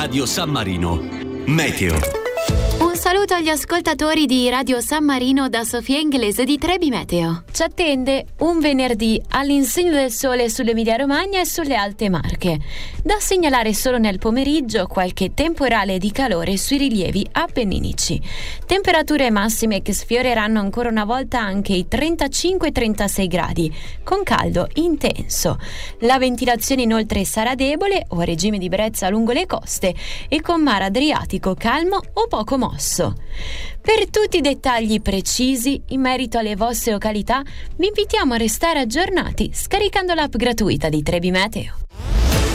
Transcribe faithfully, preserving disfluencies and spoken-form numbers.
Radio San Marino. Meteo. Un saluto agli ascoltatori di Radio San Marino da Sofia Inglese di Trebi Meteo. Ci attende un venerdì all'insegna del sole sull'Emilia Romagna e sulle Alte Marche. Da segnalare solo nel pomeriggio qualche temporale di calore sui rilievi appenninici. Temperature massime che sfioreranno ancora una volta anche i trentacinque trentasei gradi, con caldo intenso. La ventilazione inoltre sarà debole o a regime di brezza lungo le coste e con mare Adriatico calmo o poco mosso. Per tutti i dettagli precisi in merito alle vostre località vi invitiamo a restare aggiornati scaricando l'app gratuita di Trebi Meteo.